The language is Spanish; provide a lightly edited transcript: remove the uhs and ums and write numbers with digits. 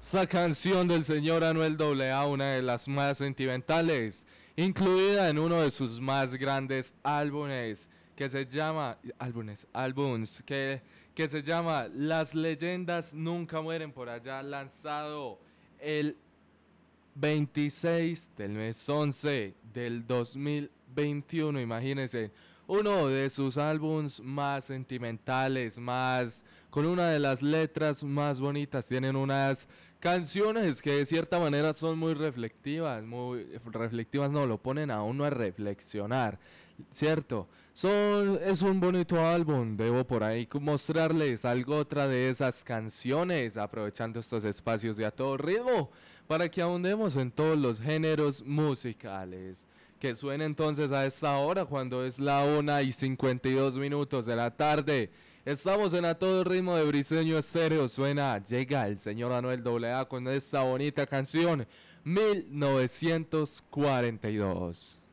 Esta canción del señor Anuel AA, una de las más sentimentales, incluida en uno de sus más grandes álbumes, que se llama, álbums, que se llama Las leyendas nunca mueren, por allá lanzado el 26 del mes 11 del 2021, imagínense, uno de sus álbums más sentimentales, más con una de las letras más bonitas, tienen unas canciones que de cierta manera son muy reflectivas no, lo ponen a uno a reflexionar, ¿cierto? Es un bonito álbum, debo por ahí mostrarles algo otra de esas canciones, aprovechando estos espacios de a todo ritmo, para que ahondemos en todos los géneros musicales. Que suene entonces a esta hora cuando es la 1:52 de la tarde. Estamos en A Todo Ritmo de Briseño Estéreo. Llega el señor Anuel AA con esta bonita canción, 1942.